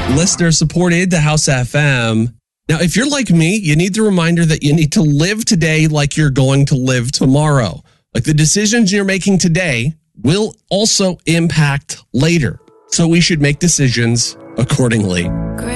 Listener supported the House FM. Now, if you're like me, you need the reminder that you need to live today like you're going to live tomorrow. Like the decisions you're making today will also impact later. So we should make decisions accordingly.